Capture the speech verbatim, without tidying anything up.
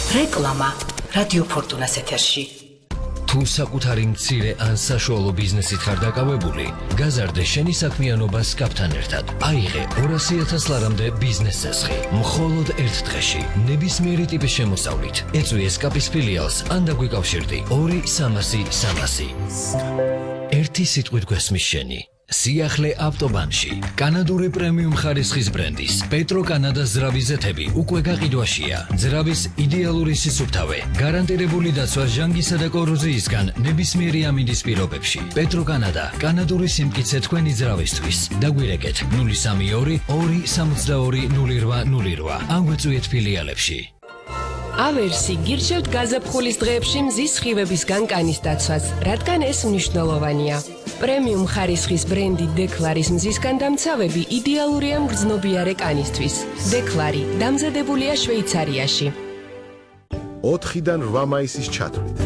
რეკლამა რადიო ფორტუნას ეთერში. თუ საკუთარი მცირე ან საშუალო ბიზნესით ხარ დაკავებული, გაზარდე შენი საქმიანობა სკაპთან ერთად. აიღე ორასი ათას ლარამდე ბიზნეს წესხი. მხოლოდ ერთ დღეში, ნებისმიერი ტიპის შემოსავლით. ეწვი სკაპის ფილიალს ან დაგვიკავშირდი ორი სამასი სამასი. ერთი სიტყვით გვესმის შენი. სიახლე ავტობანში. კანადური პრემიუმ ხარისხის ბრენდის პეტრო კანადას ძრავის ზეთები უკვე გაყიდვაშია. ძრავის იდეალური სისუფთავე, გარანტირებული დაცვა ჟანგისა და კოროზიისგან ნებისმიერი ამინდის პირობებში. პეტრო კანადა, კანადური სიმტკიცე თქვენი ძრავისთვის. დაგვირეკეთ ნული სამი ორი ორი სამოცდაორი ნული რვა ნული რვა. ან გვეწვიეთ ფილიალებში. ავერსი გირჩევთ გაზაფხულის დღეებში მზის სხივებისგან კანის დაცვას, რადგან ეს მნიშვნელოვანია. პრემიუმ ხარისხის ბრენდი დეკლარის მზისგან დამცავები იდეალურია მგრძნობიარე კანისთვის. დეკლარი დამზადებულია შვეიცარიაში. ოთხიდან რვა მაისის ჩათვლით